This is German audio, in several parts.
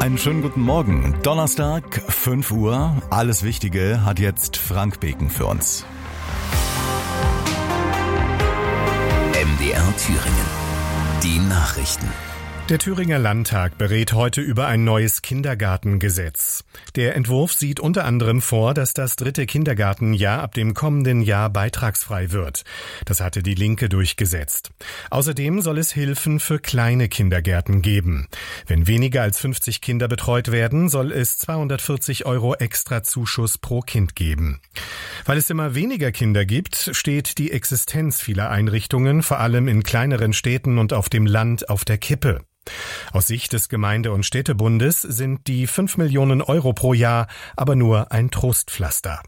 Einen schönen guten Morgen. Donnerstag, 5 Uhr. Alles Wichtige hat jetzt Frank Beken für uns. MDR Thüringen. Die Nachrichten. Der Thüringer Landtag berät heute über ein neues Kindergartengesetz. Der Entwurf sieht unter anderem vor, dass das 3. Kindergartenjahr ab dem kommenden Jahr beitragsfrei wird. Das hatte die Linke durchgesetzt. Außerdem soll es Hilfen für kleine Kindergärten geben. Wenn weniger als 50 Kinder betreut werden, soll es 240 € extra Zuschuss pro Kind geben. Weil es immer weniger Kinder gibt, steht die Existenz vieler Einrichtungen, vor allem in kleineren Städten und auf dem Land, auf der Kippe. Aus Sicht des Gemeinde- und Städtebundes sind die 5 Millionen € pro Jahr aber nur ein Trostpflaster.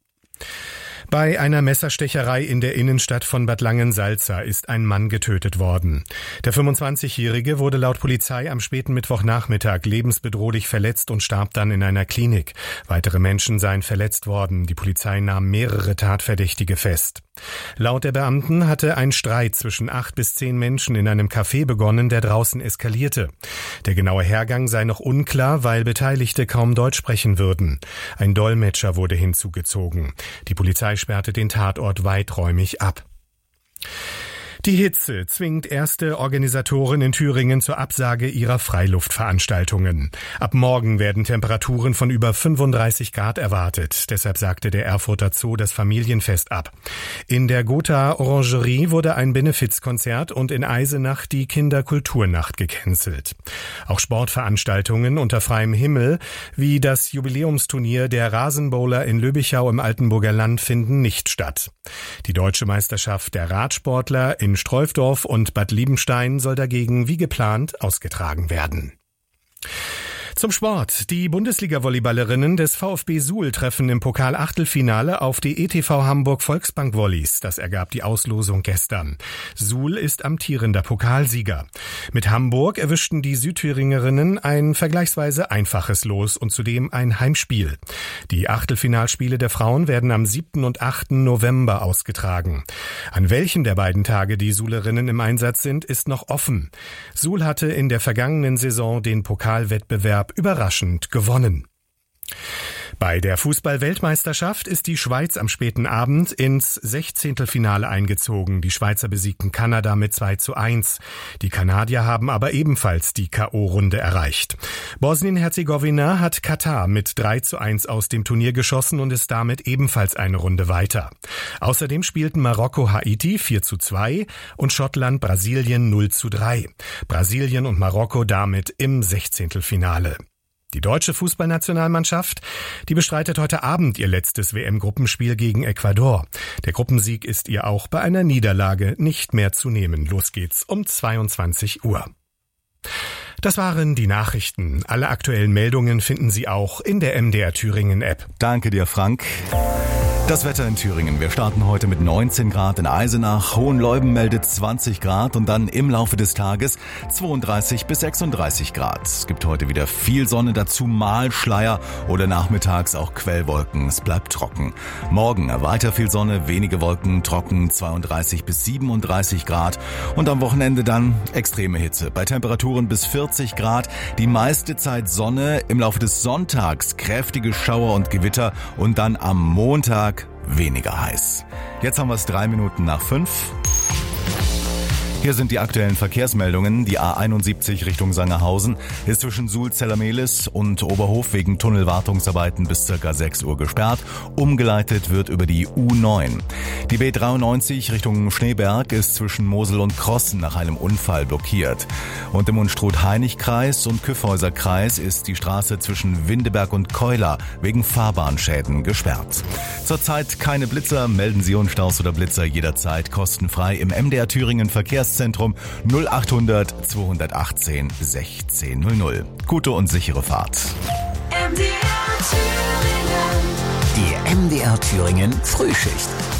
Bei einer Messerstecherei in der Innenstadt von Bad Langensalza ist ein Mann getötet worden. Der 25-Jährige wurde laut Polizei am späten Mittwochnachmittag lebensbedrohlich verletzt und starb dann in einer Klinik. Weitere Menschen seien verletzt worden. Die Polizei nahm mehrere Tatverdächtige fest. Laut der Beamten hatte ein Streit zwischen 8 bis 10 Menschen in einem Café begonnen, der draußen eskalierte. Der genaue Hergang sei noch unklar, weil Beteiligte kaum Deutsch sprechen würden. Ein Dolmetscher wurde hinzugezogen. Die Polizei sperrte den Tatort weiträumig ab. Die Hitze zwingt erste Organisatoren in Thüringen zur Absage ihrer Freiluftveranstaltungen. Ab morgen werden Temperaturen von über 35 Grad erwartet. Deshalb sagte der Erfurter Zoo das Familienfest ab. In der Gotha Orangerie wurde ein Benefizkonzert und in Eisenach die Kinderkulturnacht gecancelt. Auch Sportveranstaltungen unter freiem Himmel, wie das Jubiläumsturnier der Rasenbowler in Löbichau im Altenburger Land, finden nicht statt. Die Deutsche Meisterschaft der Radsportler in Streufdorf und Bad Liebenstein soll dagegen wie geplant ausgetragen werden. Zum Sport. Die Bundesliga-Volleyballerinnen des VfB Suhl treffen im Pokal-Achtelfinale auf die ETV Hamburg Volksbank Volleys. Das ergab die Auslosung gestern. Suhl ist amtierender Pokalsieger. Mit Hamburg erwischten die Südthüringerinnen ein vergleichsweise einfaches Los und zudem ein Heimspiel. Die Achtelfinalspiele der Frauen werden am 7. und 8. November ausgetragen. An welchen der beiden Tage die Suhlerinnen im Einsatz sind, ist noch offen. Suhl hatte in der vergangenen Saison den Pokalwettbewerb überraschend gewonnen. Bei der Fußball-Weltmeisterschaft ist die Schweiz am späten Abend ins 16. Finale eingezogen. Die Schweizer besiegten Kanada mit 2:1. Die Kanadier haben aber ebenfalls die K.O.-Runde erreicht. Bosnien-Herzegowina hat Katar mit 3:1 aus dem Turnier geschossen und ist damit ebenfalls eine Runde weiter. Außerdem spielten Marokko Haiti 4:2 und Schottland Brasilien 0:3. Brasilien und Marokko damit im 16. Finale. Die deutsche Fußballnationalmannschaft, die bestreitet heute Abend ihr letztes WM-Gruppenspiel gegen Ecuador. Der Gruppensieg ist ihr auch bei einer Niederlage nicht mehr zu nehmen. Los geht's um 22 Uhr. Das waren die Nachrichten. Alle aktuellen Meldungen finden Sie auch in der MDR Thüringen App. Danke dir, Frank. Das Wetter in Thüringen. Wir starten heute mit 19 Grad in Eisenach. Hohenleuben meldet 20 Grad und dann im Laufe des Tages 32 bis 36 Grad. Es gibt heute wieder viel Sonne, dazu mal Schleier oder nachmittags auch Quellwolken. Es bleibt trocken. Morgen weiter viel Sonne, wenige Wolken, trocken 32 bis 37 Grad. Und am Wochenende dann extreme Hitze. Bei Temperaturen bis 40 Grad. Die meiste Zeit Sonne. Im Laufe des Sonntags kräftige Schauer und Gewitter. Und dann am Montag weniger heiß. Jetzt haben wir es 3 Minuten nach 5. Hier sind die aktuellen Verkehrsmeldungen. Die A71 Richtung Sangerhausen ist zwischen Suhl-Zellermehlis und Oberhof wegen Tunnelwartungsarbeiten bis ca. 6 Uhr gesperrt. Umgeleitet wird über die U9. Die B93 Richtung Schneeberg ist zwischen Mosel und Krossen nach einem Unfall blockiert. Und im Unstrut-Hainich-Kreis und Kyffhäuser-Kreis ist die Straße zwischen Windeberg und Keuler wegen Fahrbahnschäden gesperrt. Zurzeit keine Blitzer. Melden Sie Unstaus oder Blitzer jederzeit kostenfrei im MDR Thüringen Verkehrszentrum 0800 218 1600. Gute und sichere Fahrt. Die MDR Thüringen Frühschicht.